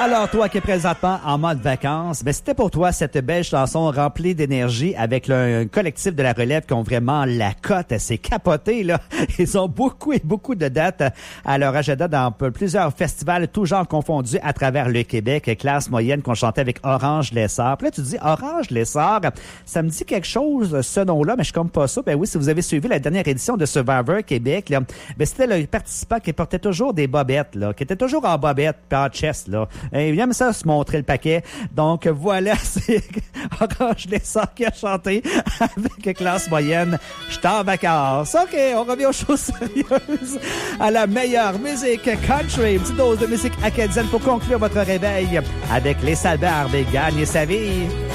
Alors, toi qui es présentement en mode vacances, ben c'était pour toi cette belle chanson remplie d'énergie avec un collectif de la relève qui ont vraiment la cote. C'est capoté, là. Ils ont beaucoup et beaucoup de dates à leur agenda dans plusieurs festivals, tous genres confondus à travers le Québec. Classe moyenne qu'on chantait avec Orange Lessard. Puis là, tu te dis, Orange Lessard, ça me dit quelque chose, ce nom-là, mais je suis comme pas ça. Ben oui, si vous avez suivi la dernière édition de Survivor Québec, là, ben c'était le participant qui portait toujours des bobettes, là, qui était toujours en bobette puis en chest, là. Et il aime ça se montrer le paquet. Donc voilà, c'est Orange Lessard qui a chanté avec classe moyenne. J'étais en vacances. OK, on revient aux choses sérieuses. À la meilleure musique country. Une petite dose de musique acadienne pour conclure votre réveil avec les Salbarbes et gagner sa vie.